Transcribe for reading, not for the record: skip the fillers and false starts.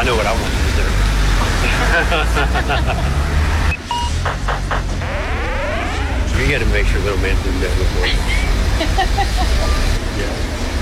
know what I want to do. You got to make sure little man do that before. Yeah.